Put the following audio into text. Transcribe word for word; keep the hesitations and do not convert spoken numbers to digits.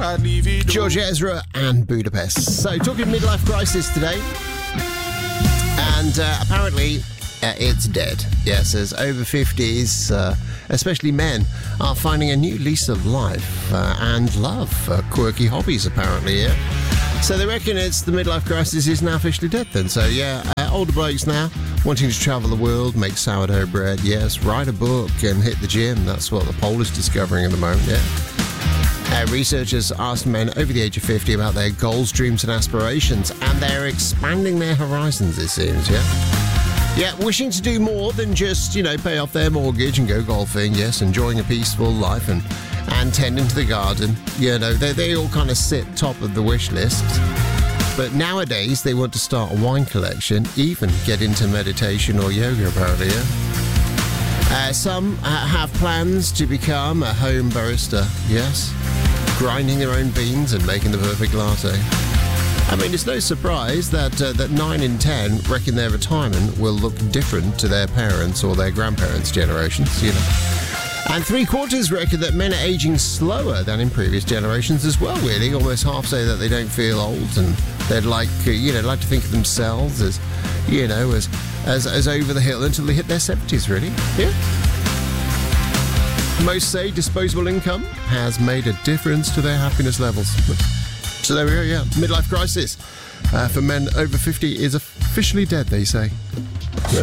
I'd leave it. George Ezra and Budapest. So, talking midlife crisis today. And uh, apparently, uh, it's dead. Yes, as over fifties, uh, especially men, are finding a new lease of life uh, and love for quirky hobbies, apparently, yeah. So they reckon it's the midlife crisis is now officially dead then. So, yeah, uh, older blokes now wanting to travel the world, make sourdough bread, yes, write a book and hit the gym. That's what the poll is discovering at the moment, yeah. Uh, researchers asked men over the age of fifty about their goals, dreams and aspirations, and they're expanding their horizons, it seems, yeah? Yeah, wishing to do more than just, you know, pay off their mortgage and go golfing, yes, enjoying a peaceful life and, and tending to the garden. You know, they, they all kind of sit top of the wish list. But nowadays, they want to start a wine collection, even get into meditation or yoga, apparently, yeah? Uh, some uh, have plans to become a home barista, yes, grinding their own beans and making the perfect latte. I mean, it's no surprise that uh, that nine in ten reckon their retirement will look different to their parents' or their grandparents' generations, you know. And three quarters reckon that men are aging slower than in previous generations as well, really. Almost half say that they don't feel old and they'd like, uh, you know, like to think of themselves as, you know, as, as, as over the hill until they hit their seventies, really. Yeah. Most say disposable income has made a difference to their happiness levels. So there we go, yeah. Midlife crisis uh, for men over fifty is officially dead, they say. Yeah.